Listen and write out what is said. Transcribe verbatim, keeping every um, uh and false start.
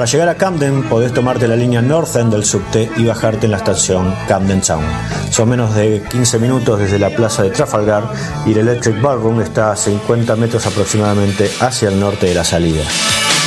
Para llegar a Camden podés tomarte la línea North End del subte y bajarte en la estación Camden Town. Son menos de quince minutos desde la plaza de Trafalgar y el Electric Ballroom está a cincuenta metros aproximadamente hacia el norte de la salida.